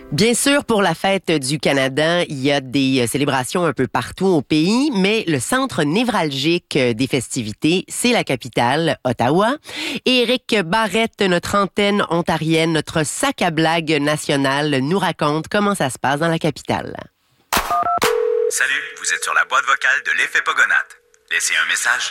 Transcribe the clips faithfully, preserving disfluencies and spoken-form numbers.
Bien sûr, pour la fête du Canada, il y a des célébrations un peu partout au pays, mais le centre névralgique des festivités, c'est la capitale, Ottawa. Et Éric Barrette, notre antenne ontarienne, notre sac à blagues national, nous raconte comment ça se passe dans la capitale. Salut, vous êtes sur la boîte vocale de l'effet Pogonate. Laissez un message.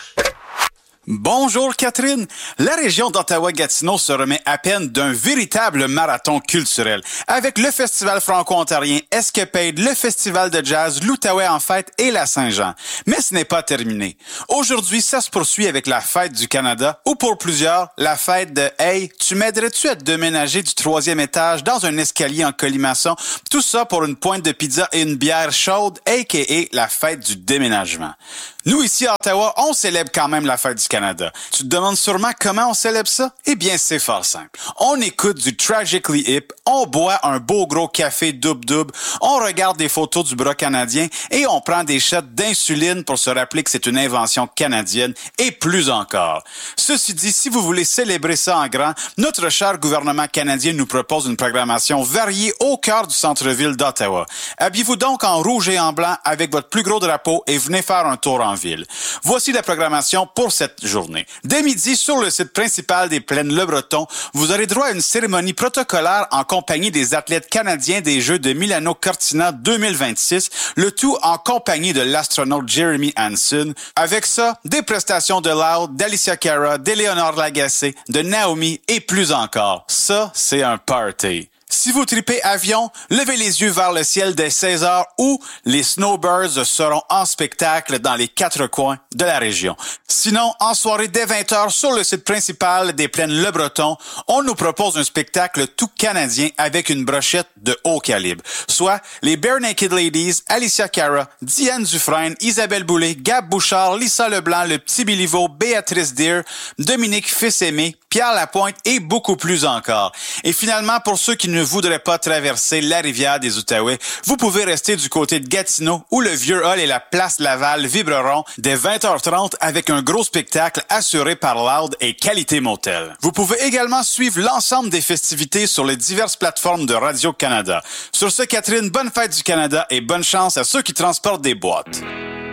Bonjour Catherine. La région d'Ottawa-Gatineau se remet à peine d'un véritable marathon culturel avec le Festival franco-ontarien Escapade, le Festival de jazz, l'Outaouais en fête et la Saint-Jean. Mais ce n'est pas terminé. Aujourd'hui, ça se poursuit avec la fête du Canada ou pour plusieurs, la fête de « Hey, tu m'aiderais-tu à te déménager du troisième étage dans un escalier en colimaçon? » Tout ça pour une pointe de pizza et une bière chaude, a k a la fête du déménagement. Nous, ici à Ottawa, on célèbre quand même la fête du Canada. Tu te demandes sûrement comment on célèbre ça? Eh bien, c'est fort simple. On écoute du Tragically Hip, on boit un beau gros café double-double, on regarde des photos du bras canadien et on prend des shots d'insuline pour se rappeler que c'est une invention canadienne et plus encore. Ceci dit, si vous voulez célébrer ça en grand, notre cher gouvernement canadien nous propose une programmation variée au cœur du centre-ville d'Ottawa. Habillez-vous donc en rouge et en blanc avec votre plus gros drapeau et venez faire un tour en ville. Voici la programmation pour cette journée. Dès midi, sur le site principal des Plaines Le Breton, vous aurez droit à une cérémonie protocolaire en compagnie des athlètes canadiens des Jeux de Milano Cortina deux mille vingt-six, le tout en compagnie de l'astronaute Jeremy Hansen. Avec ça, des prestations de Loud, d'Alicia Cara, d'Éléonore Lagacé, de Naomi et plus encore. Ça, c'est un party. Si vous tripez avion, levez les yeux vers le ciel dès seize heures où les Snowbirds seront en spectacle dans les quatre coins de la région. Sinon, en soirée dès vingt heures sur le site principal des Plaines Le Breton, on nous propose un spectacle tout canadien avec une brochette de haut calibre, soit les Bare Naked Ladies, Alicia Cara, Diane Dufresne, Isabelle Boulay, Gab Bouchard, Lisa Leblanc, Le Petit Béliveau, Béatrice Deer, Dominique Fils-Aimé, Pierre Lapointe et beaucoup plus encore. Et finalement, pour ceux qui ne voudraient pas traverser la rivière des Outaouais, vous pouvez rester du côté de Gatineau où le Vieux Hall et la place Laval vibreront dès vingt heures trente avec un gros spectacle assuré par Loud et Qualité Motel. Vous pouvez également suivre l'ensemble des festivités sur les diverses plateformes de Radio-Canada. Sur ce, Catherine, bonne fête du Canada et bonne chance à ceux qui transportent des boîtes.